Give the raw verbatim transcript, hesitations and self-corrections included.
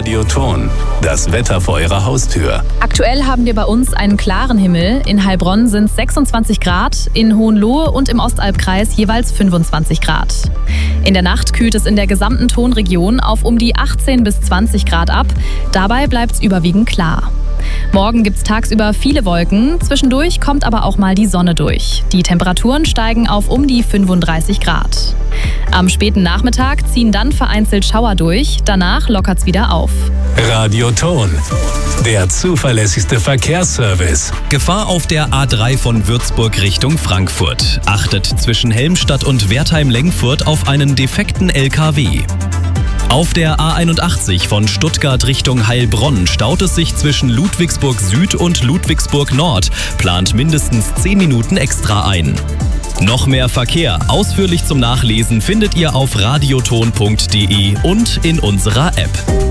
Radioton. Das Wetter vor Ihrer Haustür. Aktuell haben wir bei uns einen klaren Himmel. In Heilbronn sind es sechsundzwanzig Grad, in Hohenlohe und im Ostalbkreis jeweils fünfundzwanzig Grad. In der Nacht kühlt es in der gesamten Tonregion auf um die achtzehn bis zwanzig Grad ab. Dabei bleibt es überwiegend klar. Morgen gibt es tagsüber viele Wolken, zwischendurch kommt aber auch mal die Sonne durch. Die Temperaturen steigen auf um die fünfunddreißig Grad. Am späten Nachmittag ziehen dann vereinzelt Schauer durch, danach lockert es wieder auf. Radioton, der zuverlässigste Verkehrsservice. Gefahr auf der A drei von Würzburg Richtung Frankfurt. Achtet zwischen Helmstadt und Wertheim-Lengfurt auf einen defekten L K W. Auf der A einundachtzig von Stuttgart Richtung Heilbronn staut es sich zwischen Ludwigsburg Süd und Ludwigsburg Nord. Plant mindestens zehn Minuten extra ein. Noch mehr Verkehr, ausführlich zum Nachlesen, findet ihr auf radioton punkt de und in unserer App.